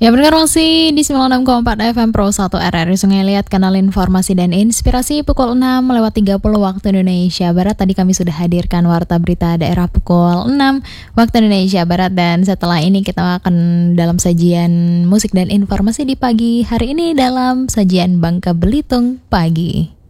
Ya benar masih di 96,4 FM Pro 1 RRI Sungai Liat, kanal informasi dan inspirasi pukul 6:30 waktu Indonesia Barat. Tadi kami sudah hadirkan warta berita daerah pukul 6 waktu Indonesia Barat. Dan setelah ini kita akan dalam sajian musik dan informasi di pagi hari ini dalam sajian Bangka Belitung Pagi.